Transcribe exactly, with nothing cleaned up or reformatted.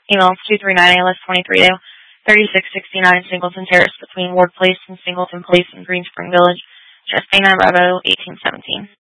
Email two three nine A L S twenty-three A thirty-six sixty-nine Singleton Terrace between Ward Place and Singleton Place in Green Spring Village. Justina Bravo, eighteen seventeen.